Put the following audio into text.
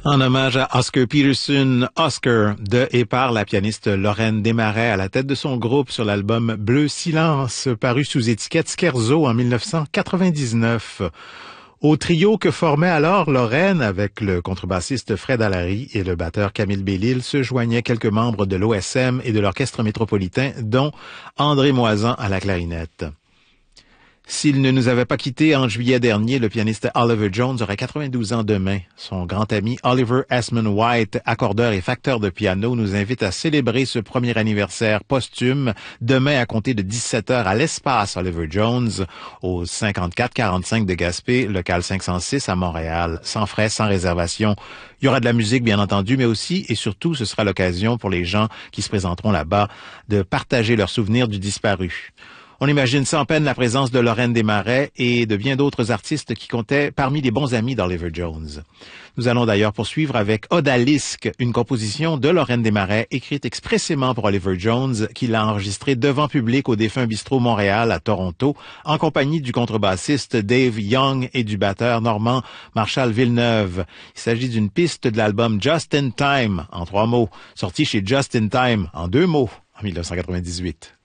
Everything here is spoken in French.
En hommage à Oscar Peterson, Oscar de et par la pianiste Lorraine Desmarais à la tête de son groupe sur l'album Bleu Silence, paru sous étiquette Scherzo en 1999. Au trio que formait alors Lorraine avec le contrebassiste Fred Allary et le batteur Camille Bellil se joignaient quelques membres de l'OSM et de l'Orchestre métropolitain, dont André Moisan à la clarinette. S'il ne nous avait pas quittés en juillet dernier, le pianiste Oliver Jones aurait 92 ans demain. Son grand ami Oliver Esmond White, accordeur et facteur de piano, nous invite à célébrer ce premier anniversaire posthume demain à compter de 17h à l'Espace Oliver Jones, au 5445 de Gaspé, local 506 à Montréal, sans frais, sans réservation. Il y aura de la musique, bien entendu, mais aussi et surtout, ce sera l'occasion pour les gens qui se présenteront là-bas de partager leurs souvenirs du disparu. On imagine sans peine la présence de Lorraine Desmarais et de bien d'autres artistes qui comptaient parmi les bons amis d'Oliver Jones. Nous allons d'ailleurs poursuivre avec Odalisque, une composition de Lorraine Desmarais écrite expressément pour Oliver Jones, qu'il a enregistrée devant public au défunt Bistrot Montréal à Toronto, en compagnie du contrebassiste Dave Young et du batteur normand Marshall Villeneuve. Il s'agit d'une piste de l'album Just in Time, en 3 mots, sorti chez Just in Time, en 2 mots, en 1998.